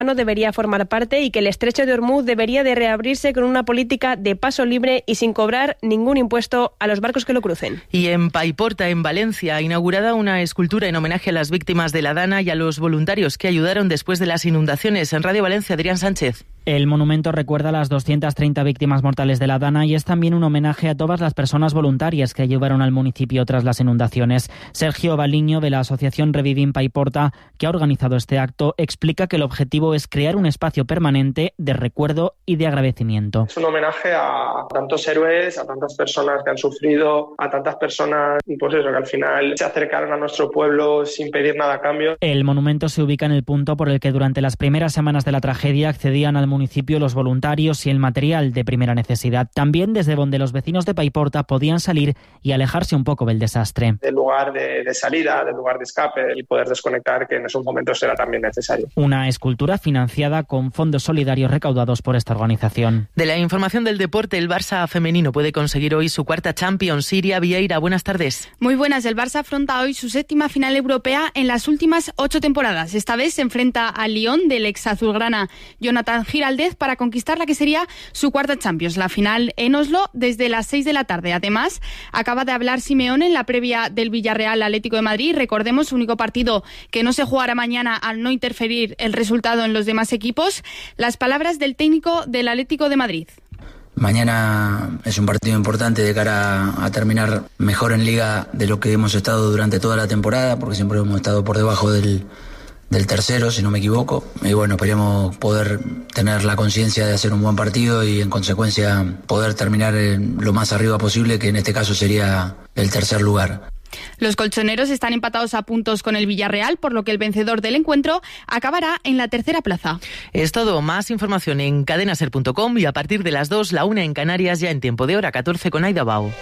no debería formar parte y que el estrecho de Ormuz debería de reabrirse con una política de paso libre y sin cobrar ningún impuesto a los barcos que lo crucen. Y en Paiporta, en Valencia, ha inaugurada una escultura en homenaje a las víctimas de la Dana y a los voluntarios que ayudaron después de las inundaciones. En Radio Valencia, Adrián Sánchez. El monumento recuerda las 230 víctimas mortales de la Dana y es también un homenaje a todas las personas voluntarias que ayudaron al municipio tras las inundaciones. Sergio Baliño, de la asociación Revivim Paiporta, que ha organizado este acto, explica que el objetivo es crear un espacio permanente de recuerdo y de agradecimiento. Es un homenaje a tantos héroes, a tantas personas que han sufrido, a tantas personas pues eso, que al final se acercaron a nuestro pueblo sin pedir nada a cambio. El monumento se ubica en el punto por el que durante las primeras semanas de la tragedia accedían al municipio los voluntarios y el material de primera necesidad. También desde donde los vecinos de Paiporta podían salir y alejarse un poco del desastre. Del lugar de salida, del lugar de escape y poder desconectar, que en esos momentos era también necesario. Una escultura financiada con fondos solidarios recaudados por esta organización. De la información del deporte, el Barça femenino puede conseguir hoy su cuarta Champions. Siria Vieira, buenas tardes. Muy buenas. El Barça afronta hoy su séptima final europea en las últimas 8 temporadas. Esta vez se enfrenta al Lyon del ex azulgrana Jonathan Giraldez para conquistar la que sería su cuarta Champions. La final en Oslo desde las 6 de la tarde. Además, acaba de hablar Simeone en la previa del Villarreal Atlético de Madrid. Recordemos, único partido que no se jugará mañana al no interferir el resultado en los demás equipos. Las palabras del técnico del Atlético de Madrid. Mañana es un partido importante de cara a terminar mejor en Liga de lo que hemos estado durante toda la temporada, porque siempre hemos estado por debajo del tercero, si no me equivoco. Y bueno, esperemos poder tener la conciencia de hacer un buen partido y en consecuencia poder terminar lo más arriba posible, que en este caso sería el tercer lugar. Los colchoneros están empatados a puntos con el Villarreal, por lo que el vencedor del encuentro acabará en la tercera plaza. Es todo. Más información en cadenaser.com y a partir de las 2, la 1 en Canarias, ya en tiempo de hora 14 con Aida Bao.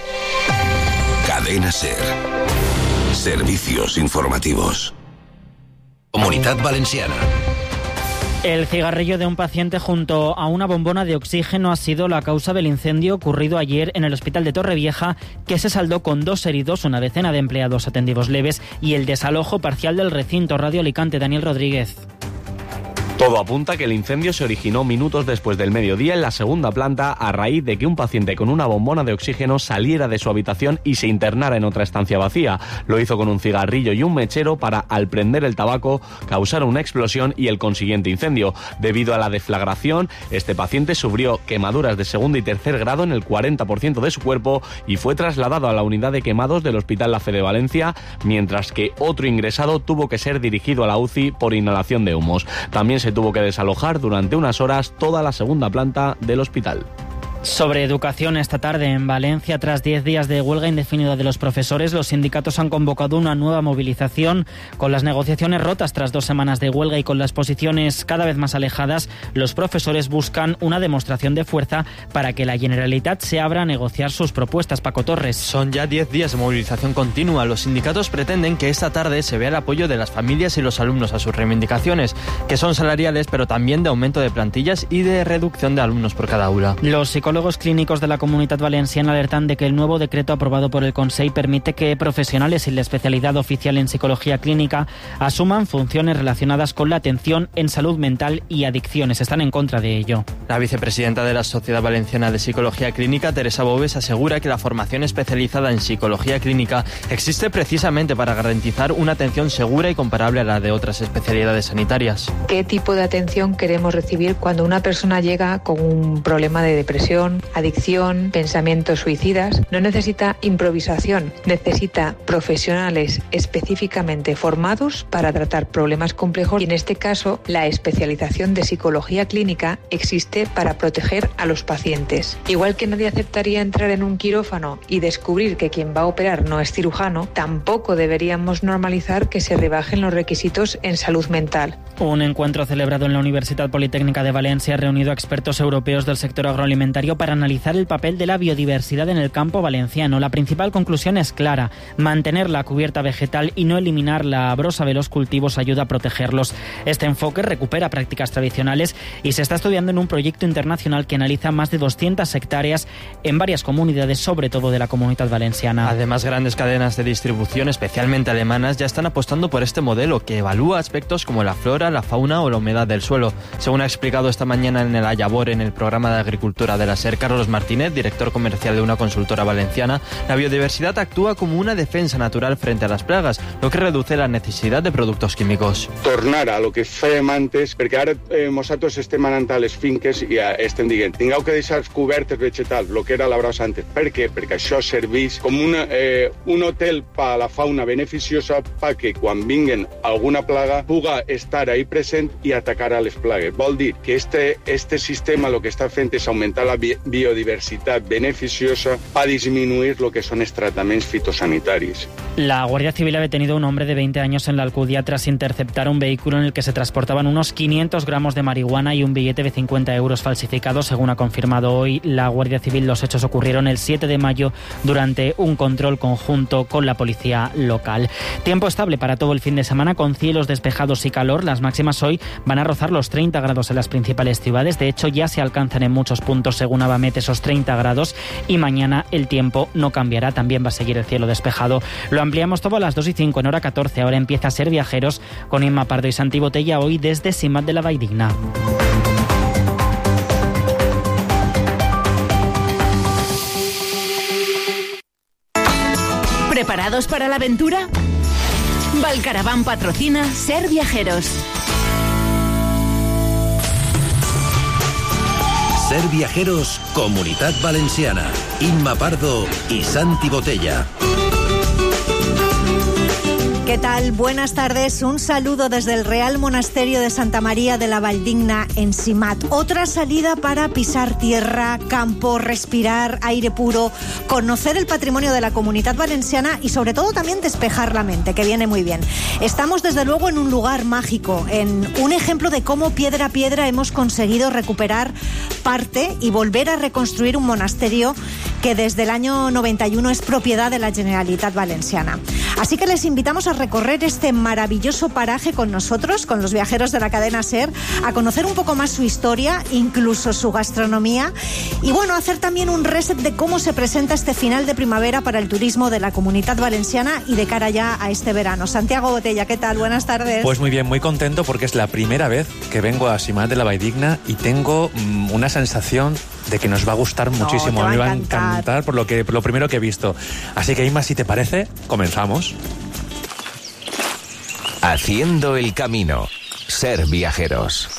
Cadena Ser. Servicios informativos. Comunitat Valenciana. El cigarrillo de un paciente junto a una bombona de oxígeno ha sido la causa del incendio ocurrido ayer en el hospital de Torrevieja, que se saldó con 2 heridos, una decena de empleados atendidos leves y el desalojo parcial del recinto. Radio Alicante, Daniel Rodríguez. Todo apunta que el incendio se originó minutos después del mediodía en la segunda planta a raíz de que un paciente con una bombona de oxígeno saliera de su habitación y se internara en otra estancia vacía. Lo hizo con un cigarrillo y un mechero para, al prender el tabaco, causar una explosión y el consiguiente incendio. Debido a la deflagración, este paciente sufrió quemaduras de segundo y tercer grado en el 40% de su cuerpo y fue trasladado a la unidad de quemados del Hospital La Fe de Valencia, mientras que otro ingresado tuvo que ser dirigido a la UCI por inhalación de humos. También se tuvo que desalojar durante unas horas toda la segunda planta del hospital. Sobre educación, esta tarde en Valencia, tras 10 días de huelga indefinida de los profesores, los sindicatos han convocado una nueva movilización. Con las negociaciones rotas tras 2 semanas de huelga y con las posiciones cada vez más alejadas, los profesores buscan una demostración de fuerza para que la Generalitat se abra a negociar sus propuestas. Paco Torres. Son ya 10 días de movilización continua. Los sindicatos pretenden que esta tarde se vea el apoyo de las familias y los alumnos a sus reivindicaciones, que son salariales, pero también de aumento de plantillas y de reducción de alumnos por cada aula. Los psicólogos clínicos de la Comunitat Valenciana alertan de que el nuevo decreto aprobado por el Consell permite que profesionales sin la especialidad oficial en psicología clínica asuman funciones relacionadas con la atención en salud mental y adicciones. Están en contra de ello. La vicepresidenta de la Sociedad Valenciana de Psicología Clínica, Teresa Boves, asegura que la formación especializada en psicología clínica existe precisamente para garantizar una atención segura y comparable a la de otras especialidades sanitarias. ¿Qué tipo de atención queremos recibir cuando una persona llega con un problema de depresión, adicción, pensamientos suicidas? No necesita improvisación, necesita profesionales específicamente formados para tratar problemas complejos y en este caso la especialización de psicología clínica existe para proteger a los pacientes. Igual que nadie aceptaría entrar en un quirófano y descubrir que quien va a operar no es cirujano, tampoco deberíamos normalizar que se rebajen los requisitos en salud mental. Un encuentro celebrado en la Universidad Politécnica de Valencia ha reunido a expertos europeos del sector agroalimentario seminario para analizar el papel de la biodiversidad en el campo valenciano. La principal conclusión es clara: mantener la cubierta vegetal y no eliminar la brosa de los cultivos ayuda a protegerlos. Este enfoque recupera prácticas tradicionales y se está estudiando en un proyecto internacional que analiza más de 200 hectáreas en varias comunidades, sobre todo de la Comunitat Valenciana. Además, grandes cadenas de distribución, especialmente alemanas, ya están apostando por este modelo que evalúa aspectos como la flora, la fauna o la humedad del suelo. Según ha explicado esta mañana en el Ayabor, en el programa de agricultura de la SER, Carlos Martínez, director comercial de una consultora valenciana, la biodiversidad actúa como una defensa natural frente a las plagas, lo que reduce la necesidad de productos químicos. Tornar a lo que fèiem antes, perquè ara nosaltres estem anant a les finques i estem dient, tingueu que deixar cobertes vegetals, el que era la brossa antes. Per què? Perquè això serveix com un hotel per a la fauna beneficiosa perquè quan vinguen alguna plaga puga estar ahí present i atacar a les plagues. Vol dir que este sistema lo que està fent és augmentar la biodiversitat beneficiosa per disminuir lo que són els tractaments fitosanitaris. La Guardia Civil ha detenido a un hombre de 20 años en la Alcudia tras interceptar un vehículo en el que se transportaban unos 500 gramos de marihuana y un billete de 50 euros falsificado, según ha confirmado hoy la Guardia Civil. Los hechos ocurrieron el 7 de mayo durante un control conjunto con la policía local. Tiempo estable para todo el fin de semana, con cielos despejados y calor. Las máximas hoy van a rozar los 30 grados en las principales ciudades. De hecho, ya se alcanzan en muchos puntos, según Avamet, esos 30 grados. Y mañana el tiempo no cambiará, también va a seguir el cielo despejado. Lo ampliamos todo a las 2:05, en hora 14. Ahora empieza a Ser Viajeros con Inma Pardo y Santi Botella, hoy desde Simat de la Valldigna. ¿Preparados para la aventura? Valcaravan patrocina Ser Viajeros. Ser Viajeros, Comunitat Valenciana. Inma Pardo y Santi Botella. ¿Qué tal? Buenas tardes. Un saludo desde el Real Monasterio de Santa María de la Valldigna en Simat. Otra salida para pisar tierra, campo, respirar aire puro, conocer el patrimonio de la Comunitat Valenciana y sobre todo también despejar la mente, que viene muy bien. Estamos desde luego en un lugar mágico, en un ejemplo de cómo piedra a piedra hemos conseguido recuperar parte y volver a reconstruir un monasterio que desde el año 91 es propiedad de la Generalitat Valenciana. Así que les invitamos a recorrer este maravilloso paraje con nosotros, con los viajeros de la cadena SER, a conocer un poco más su historia, incluso su gastronomía, y bueno, hacer también un reset de cómo se presenta este final de primavera para el turismo de la Comunitat Valenciana y de cara ya a este verano. Santiago Botella, ¿qué tal? Buenas tardes. Pues muy bien, muy contento porque es la primera vez que vengo a Simat de la Valldigna y tengo una sensación de que nos va a gustar muchísimo. Me va a encantar por lo primero que he visto. Así que, Inma, si te parece, comenzamos. Haciendo el camino. Ser Viajeros.